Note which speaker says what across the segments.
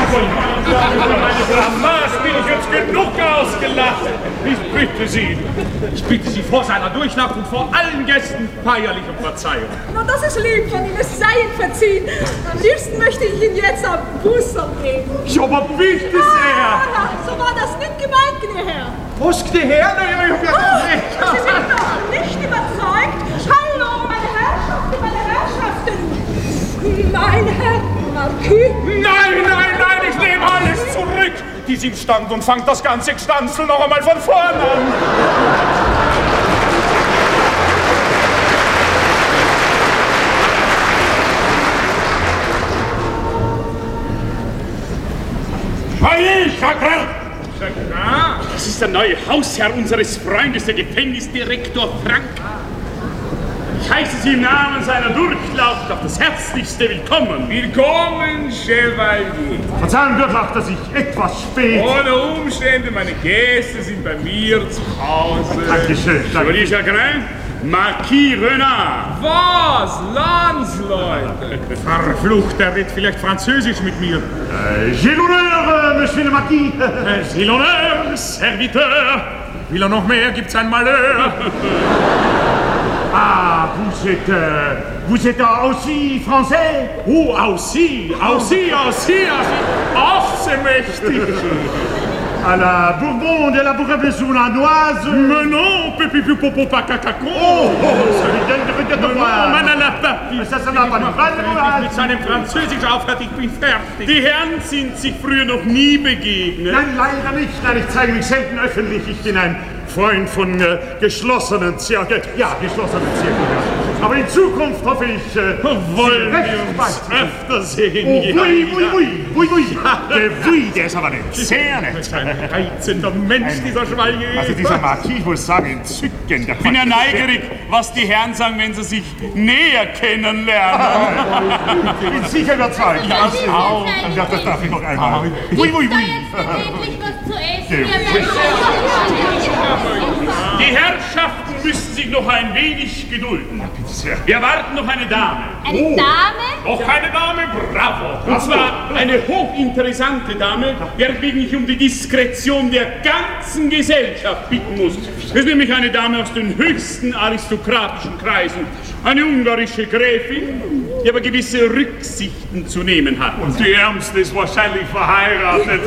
Speaker 1: Meine Blamage bin ich jetzt genug ausgelacht. Ich bitte Sie vor seiner Durchlaucht und vor allen Gästen feierlich um Verzeihung.
Speaker 2: Na, das ist lieb von Ihnen, es sei Ihnen verziehen. Am liebsten möchte ich Ihnen jetzt am Busserl geben.
Speaker 1: Ja, aber bitte sehr.
Speaker 2: Ja, so war das nicht gemeint, gnädiger Herr.
Speaker 1: Was, gnädiger Herr?
Speaker 2: Sie sind noch nicht überzeugt? Hallo, meine Herrschaften, Mein Herr Marquis?
Speaker 1: Nein, ich nehme alles zurück. Die sind stand und fangt das ganze Gstanzel noch einmal von vorn an. Chagrin! Das ist der neue Hausherr unseres Freundes, der Gefängnisdirektor Frank. Ich heiße Sie im Namen seiner Durchlaucht auf das Herzlichste willkommen.
Speaker 3: Willkommen, Chevalier.
Speaker 1: Verzeihen, Durchlaucht, dass ich etwas spät...
Speaker 3: Ohne Umstände, meine Gäste sind bei mir zu Hause.
Speaker 1: Dankeschön, danke.
Speaker 3: Chevalier Chagrin, Marquis Renard. Was? Landsleute?
Speaker 1: Verflucht, er redet vielleicht Französisch mit mir. J'ai l'honneur, Monsieur le Marquis. J'ai l'honneur, Serviteur. Will er noch mehr, gibt's ein Malheur. Ah, vous êtes aussi français? Oh, aussi, ach, c'est mächtig. À la Bourbon de la Bourgogne sournoise. Mais non, Pépi Popo Pacacacon. Oh, celui de moi. Man à la Papi. Ça va pas nicht. Mit seinem Französisch aufhört, ich bin fertig. Die Herren sind sich früher noch nie begegnet. Nein, leider nicht. Nein, ich zeige mich selten öffentlich. Ich bin ein Freund von geschlossenen Zirkeln. Ja, geschlossenen Zirkeln. Aber in Zukunft hoffe ich, wollen wir uns öfter sehen.
Speaker 4: Oui, der ist aber nett. Sehr nett.
Speaker 1: Ein reizender Mensch, dieser Chevalier.
Speaker 4: Also dieser Marquis, ich muss sagen, entzückend.
Speaker 3: Ich bin ja neugierig, was die Herren sagen, wenn sie sich näher kennenlernen.
Speaker 4: Ich bin sicher überzeugt.
Speaker 5: Ja, ich auch.
Speaker 4: Ja, das darf ich noch einmal.
Speaker 5: Oui. Da jetzt endlich was zu essen.
Speaker 3: Die Herrschaften müssen sich noch ein wenig gedulden. Wir erwarten noch eine Dame.
Speaker 5: Eine Dame?
Speaker 3: Noch eine Dame, bravo. Und zwar eine hochinteressante Dame, weswegen ich um die Diskretion der ganzen Gesellschaft bitten muss. Das ist nämlich eine Dame aus den höchsten aristokratischen Kreisen. Eine ungarische Gräfin, die aber gewisse Rücksichten zu nehmen hat.
Speaker 1: Und die Ärmste ist wahrscheinlich verheiratet.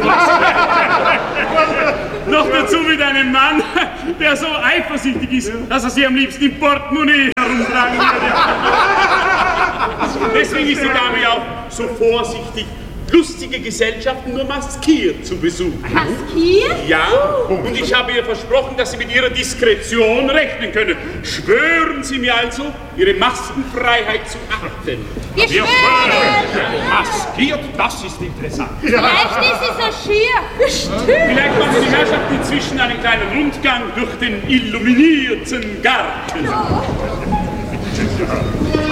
Speaker 3: Noch dazu mit einem Mann, der so eifersüchtig ist, dass er sie am liebsten im Portemonnaie herumtragen würde. Deswegen ist die Dame auch so vorsichtig, lustige Gesellschaften nur maskiert zu besuchen.
Speaker 5: Maskiert?
Speaker 3: Ja, und ich habe ihr versprochen, dass Sie mit Ihrer Diskretion rechnen können. Schwören Sie mir also, Ihre Maskenfreiheit zu achten.
Speaker 5: Wir schwören!
Speaker 1: Maskiert, das ist interessant.
Speaker 5: Vielleicht ist sie so schier.
Speaker 3: Vielleicht machen die Herrschaften inzwischen einen kleinen Rundgang durch den illuminierten Garten.